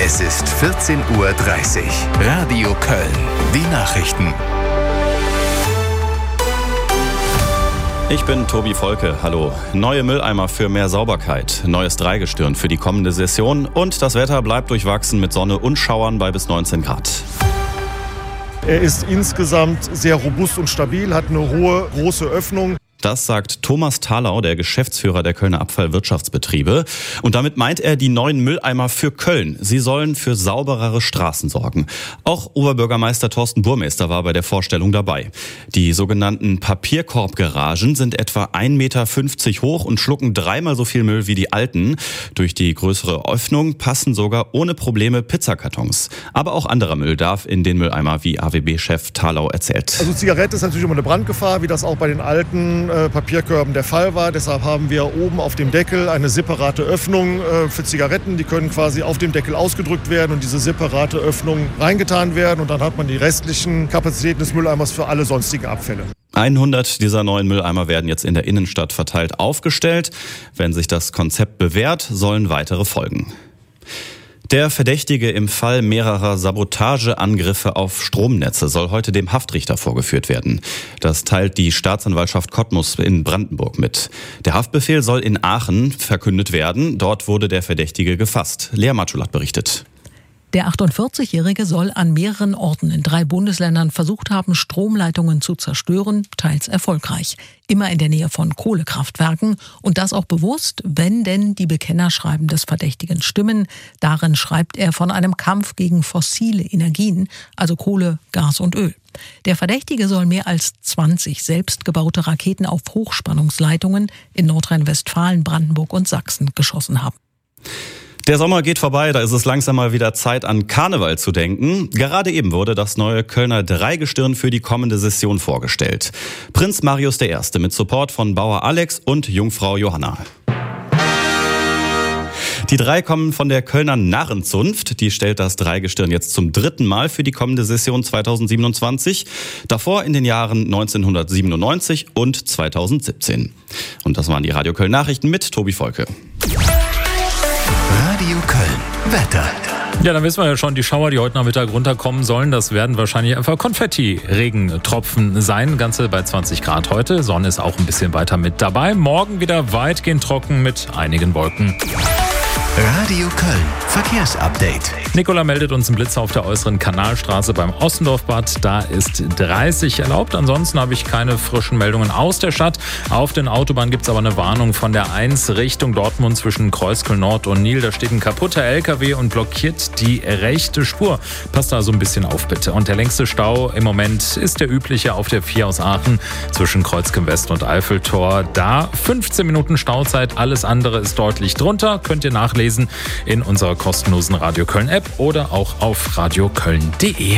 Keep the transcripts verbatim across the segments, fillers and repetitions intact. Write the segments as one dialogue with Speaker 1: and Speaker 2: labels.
Speaker 1: Es ist vierzehn Uhr dreißig. Radio Köln. Die Nachrichten.
Speaker 2: Ich bin Tobi Volke, hallo. Neue Mülleimer für mehr Sauberkeit, neues Dreigestirn für die kommende Session und das Wetter bleibt durchwachsen mit Sonne und Schauern bei bis neunzehn Grad.
Speaker 3: Er ist insgesamt sehr robust und stabil, hat eine hohe, große Öffnung.
Speaker 2: Das sagt Thomas Thalau, der Geschäftsführer der Kölner Abfallwirtschaftsbetriebe. Und damit meint er die neuen Mülleimer für Köln. Sie sollen für sauberere Straßen sorgen. Auch Oberbürgermeister Thorsten Burmester war bei der Vorstellung dabei. Die sogenannten Papierkorbgaragen sind etwa ein Meter fünfzig hoch und schlucken dreimal so viel Müll wie die alten. Durch die größere Öffnung passen sogar ohne Probleme Pizzakartons. Aber auch anderer Müll darf in den Mülleimer, wie A W B-Chef Thalau erzählt.
Speaker 3: Also Zigarette ist natürlich immer eine Brandgefahr, wie das auch bei den alten Papierkörben der Fall war. Deshalb haben wir oben auf dem Deckel eine separate Öffnung für Zigaretten. Die können quasi auf dem Deckel ausgedrückt werden und diese separate Öffnung reingetan werden. Und dann hat man die restlichen Kapazitäten des Mülleimers für alle sonstigen Abfälle.
Speaker 2: hundert dieser neuen Mülleimer werden jetzt in der Innenstadt verteilt aufgestellt. Wenn sich das Konzept bewährt, sollen weitere folgen. Der Verdächtige im Fall mehrerer Sabotageangriffe auf Stromnetze soll heute dem Haftrichter vorgeführt werden. Das teilt die Staatsanwaltschaft Cottbus in Brandenburg mit. Der Haftbefehl soll in Aachen verkündet werden. Dort wurde der Verdächtige gefasst. Lea Matschulat berichtet.
Speaker 4: Der achtundvierzigjährige soll an mehreren Orten in drei Bundesländern versucht haben, Stromleitungen zu zerstören, teils erfolgreich. Immer in der Nähe von Kohlekraftwerken und das auch bewusst, wenn denn die Bekennerschreiben des Verdächtigen stimmen. Darin schreibt er von einem Kampf gegen fossile Energien, also Kohle, Gas und Öl. Der Verdächtige soll mehr als zwanzig selbstgebaute Raketen auf Hochspannungsleitungen in Nordrhein-Westfalen, Brandenburg und Sachsen geschossen haben.
Speaker 2: Der Sommer geht vorbei, da ist es langsam mal wieder Zeit, an Karneval zu denken. Gerade eben wurde das neue Kölner Dreigestirn für die kommende Session vorgestellt. Prinz Marius der Erste mit Support von Bauer Alex und Jungfrau Johanna. Die drei kommen von der Kölner Narrenzunft. Die stellt das Dreigestirn jetzt zum dritten Mal für die kommende Session zweitausendsiebenundzwanzig. Davor in den Jahren neunzehnhundertsiebenundneunzig und zweitausendsiebzehn. Und das waren die Radio Köln Nachrichten mit Tobi Volke.
Speaker 1: Radio Köln. Wetter.
Speaker 5: Ja, dann wissen wir ja schon, die Schauer, die heute Nachmittag runterkommen sollen, das werden wahrscheinlich einfach Konfetti-Regentropfen sein. Ganze bei zwanzig Grad heute. Sonne ist auch ein bisschen weiter mit dabei. Morgen wieder weitgehend trocken mit einigen Wolken.
Speaker 1: Radio Köln. Verkehrsupdate.
Speaker 5: Nicola meldet uns einen Blitz auf der äußeren Kanalstraße beim Ossendorfbad. Da ist dreißig erlaubt. Ansonsten habe ich keine frischen Meldungen aus der Stadt. Auf den Autobahnen gibt es aber eine Warnung von der eins Richtung Dortmund zwischen Kreuzköln Nord und Nil. Da steht ein kaputter L K W und blockiert die rechte Spur. Passt da so ein bisschen auf, bitte. Und der längste Stau im Moment ist der übliche auf der vier aus Aachen zwischen Kreuzköln West und Eiffeltor. Da fünfzehn Minuten Stauzeit. Alles andere ist deutlich drunter. Könnt ihr nachlesen in unserer kostenlosen Radio Köln App oder auch auf radioköln punkt de.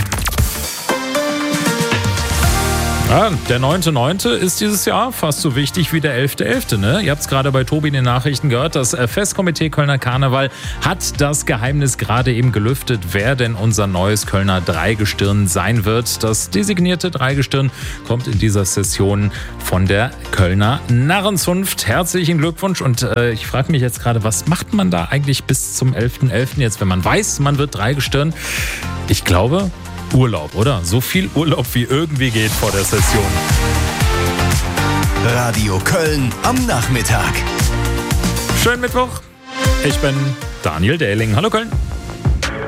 Speaker 5: Ja, der neunte neunte ist dieses Jahr fast so wichtig wie der elfte elfte Ne? Ihr habt es gerade bei Tobi in den Nachrichten gehört. Das Festkomitee Kölner Karneval hat das Geheimnis gerade eben gelüftet, wer denn unser neues Kölner Dreigestirn sein wird. Das designierte Dreigestirn kommt in dieser Session von der Kölner Narrenzunft. Herzlichen Glückwunsch. Und äh, ich frage mich jetzt gerade, was macht man da eigentlich bis zum elften elften jetzt, wenn man weiß, man wird Dreigestirn? Ich glaube, Urlaub, oder? So viel Urlaub wie irgendwie geht vor der Session.
Speaker 1: Radio Köln am Nachmittag.
Speaker 5: Schönen Mittwoch. Ich bin Daniel Dehling. Hallo Köln.